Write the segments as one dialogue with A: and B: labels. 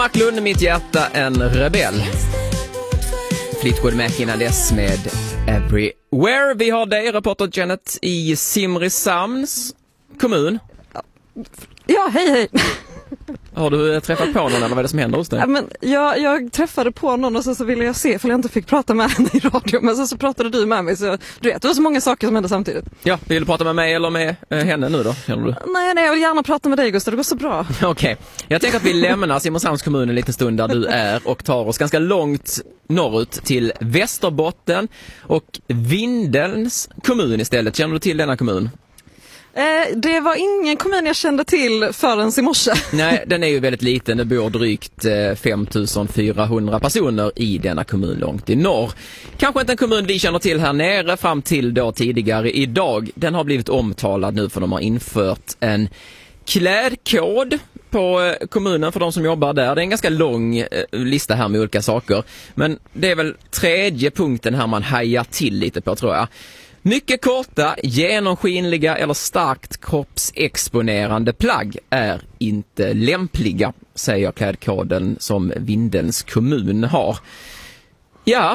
A: Marklund, mitt hjärta en rebell. Fleetwood Mac innan dess med Everywhere. Vi har dig, reporter Janet i Simrishamns kommun.
B: Ja, hej.
A: Har du träffat på någon eller vad är det som händer hos dig?
B: Ja, men jag träffade på någon och så ville jag se för jag inte fick prata med henne i radio. Men så pratade du med mig så du vet, det var så många saker som hände samtidigt.
A: Ja, vill du prata med mig eller med henne nu då? Känner du?
B: Nej, jag vill gärna prata med dig Gustav, det går så bra.
A: Okej, jag tänker att vi lämnar Simrishamns kommun en liten stund där du är och tar oss ganska långt norrut till Västerbotten och Vindelns kommun istället. Känner du till denna kommun?
B: Det var ingen kommun jag kände till förrän i morse.
A: Nej, den är ju väldigt liten. Det bor drygt 5400 personer i denna kommun långt i norr. Kanske inte en kommun vi känner till här nere fram till då tidigare idag. Den har blivit omtalad nu för de har infört en klädkod på kommunen för de som jobbar där. Det är en ganska lång lista här med olika saker. Men det är väl tredje punkten här man hajar till lite på, tror jag. Mycket korta, genomskinliga eller starkt kroppsexponerande plagg är inte lämpliga, säger klädkoden som Vindelns kommun har. Ja,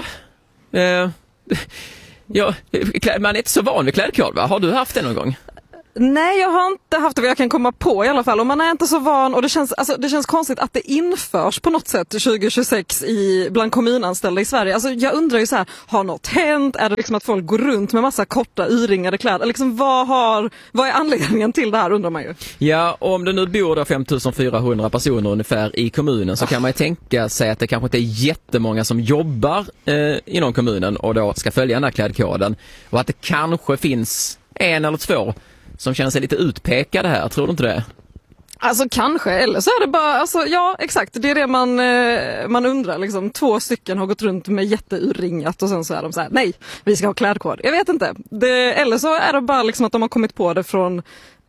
A: man är inte så van vid klädkod, va? Har du haft det någon gång?
B: Nej, jag har inte haft det vad jag kan komma på i alla fall. Och man är inte så van och det känns konstigt att det införs på något sätt 2026 bland kommunanställda i Sverige. Alltså jag undrar ju så här, har något hänt? Är det liksom att folk går runt med massa korta urringade kläder? Liksom vad är anledningen till det här, undrar man ju.
A: Ja, om det nu bor 5400 personer ungefär i kommunen så kan man ju tänka sig att det kanske inte är jättemånga som jobbar inom kommunen och då ska följa den här klädkoden. Och att det kanske finns en eller två som känner sig lite utpekade här, tror du inte det?
B: Alltså kanske, eller så är det bara, alltså ja exakt, det är det man undrar liksom. 2 stycken har gått runt med jätteurringat och sen så är de så här: nej, vi ska ha klädkod. Jag vet inte, eller så är det bara liksom att de har kommit på det från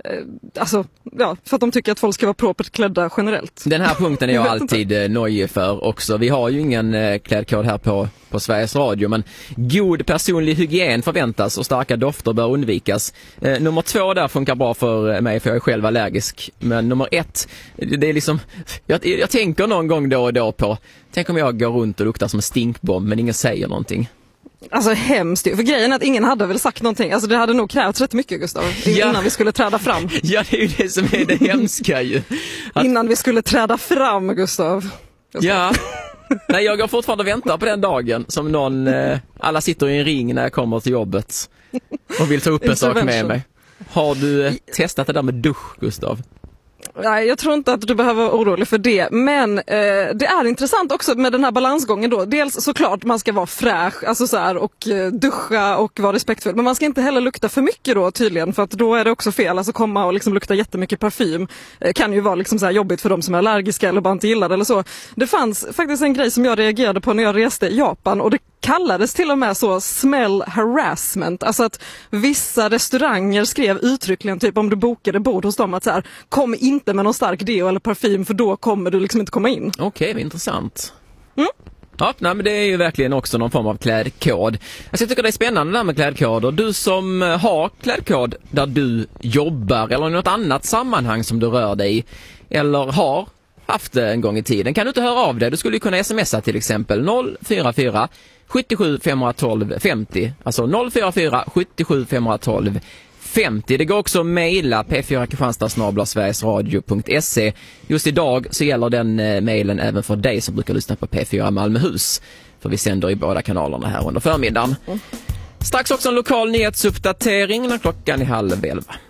B: för att de tycker att folk ska vara propert klädda generellt.
A: Den här punkten är jag alltid nöjd för också. Vi har ju ingen klädkod här på Sveriges Radio, men god personlig hygien förväntas och starka dofter bör undvikas. Nummer 2 där funkar bra för mig för jag är själv allergisk. Men nummer 1, det är liksom, jag tänker någon gång då och då på, tänk om jag går runt och luktar som en stinkbomb men ingen säger någonting.
B: Alltså hemskt. För grejen är att ingen hade väl sagt någonting. Alltså det hade nog krävts rätt mycket, Gustav, innan vi skulle träda fram.
A: Ja, det är ju det som är det hemska ju.
B: Innan vi skulle träda fram, Gustav.
A: Ja. Nej, jag går fortfarande och väntar på den dagen som alla sitter i en ring när jag kommer till jobbet och vill ta upp en sak med mig. Har du testat det där med dusch, Gustav?
B: Nej, jag tror inte att du behöver vara orolig för det. Men det är intressant också med den här balansgången då. Dels såklart man ska vara fräsch alltså så här, och duscha och vara respektfull. Men man ska inte heller lukta för mycket då tydligen. För att då är det också fel. Alltså komma och liksom lukta jättemycket parfym kan ju vara liksom så här jobbigt för de som är allergiska eller bara inte gillar det eller så. Det fanns faktiskt en grej som jag reagerade på när jag reste i Japan. Och det kallades till och med så smell harassment. Alltså att vissa restauranger skrev uttryckligen typ om du bokade bord hos dem att så här, kom inte med någon stark deo eller parfym för då kommer du liksom inte komma in.
A: Okej, intressant. Ja, men det är ju verkligen också någon form av klädkod. Alltså jag tycker det är spännande där med klädkoder. Du som har klädkod där du jobbar eller i något annat sammanhang som du rör dig i eller har haft det en gång i tiden. Kan du inte höra av dig? Du skulle ju kunna smsa till exempel 044 77 512 50. Alltså 044 77 512 50. Det går också att mejla p4kristianstad@sverigesradio.se. Just idag så gäller den mejlen även för dig som brukar lyssna på P4 Malmöhus. För vi sänder i båda kanalerna här under förmiddagen. Strax också en lokal nyhetsuppdatering när klockan är 10:30.